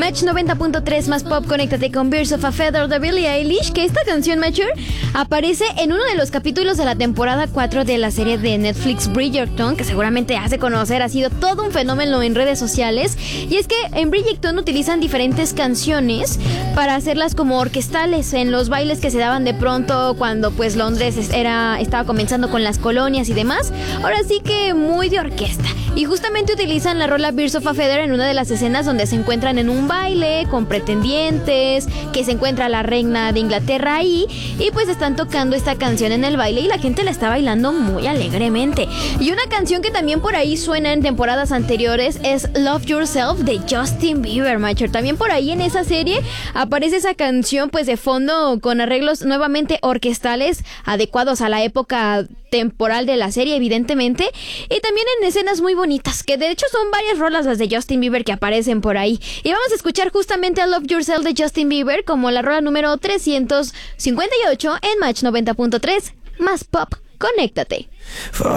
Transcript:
Match 90.3 más pop, conéctate con Birds of a Feather de Billie Eilish, que esta canción, Mature, aparece en uno de los capítulos de la temporada 4 de la serie de Netflix Bridgerton, que seguramente hace conocer, ha sido todo un fenómeno en redes sociales. Y es que en Bridgerton utilizan diferentes canciones para hacerlas como orquestales en los bailes que se daban de pronto cuando pues Londres estaba comenzando con las colonias y demás. Ahora sí que muy de orquesta. Y justamente utilizan la rola Birds of a Feather en una de las escenas donde se encuentran en un baile con pretendientes, que se encuentra la reina de Inglaterra ahí, y pues están tocando esta canción en el baile y la gente la está bailando muy alegremente. Y una canción que también por ahí suena en temporadas anteriores es Love Yourself de Justin Bieber, Macher. También por ahí en esa serie aparece esa canción pues de fondo con arreglos nuevamente orquestales adecuados a la época temporal de la serie, evidentemente, y también en escenas muy bonitas, que de hecho son varias rolas las de Justin Bieber que aparecen por ahí. Y vamos a escuchar justamente a Love Yourself de Justin Bieber como la rola número 358 en Match 90.3 más pop. Conéctate. For